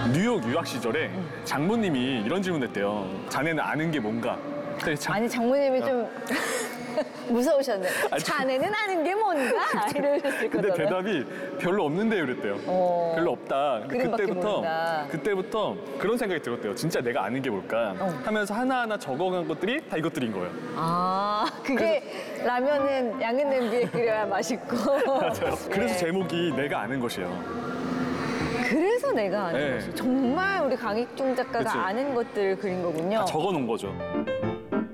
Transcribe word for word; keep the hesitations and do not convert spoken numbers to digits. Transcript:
뉴욕 유학 시절에 장모님이 이런 질문했대요. 자네는 아는 게 뭔가? 그랬더니 장- 아니 장모님이 좀 무서우셨네. 아니, 자네는 아는 게 뭔가? 이러셨을 근데 거잖아요. 대답이 별로 없는데요, 그랬대요. 어. 별로 없다. 근데 그림밖에 그때부터 모른다. 그때부터 그런 생각이 들었대요. 진짜 내가 아는 게 뭘까? 어. 하면서 하나하나 적어간 것들이 다 이것들인 거예요. 아, 그게 라면은 양은 냄비에 끓여야 맛있고. 맞아요. 그래서 예. 제목이 내가 아는 것이에요. 그래서 내가 아는 네. 것이 정말 우리 강익중 작가가 그치. 아는 것들을 그린 거군요. 다 적어놓은 거죠.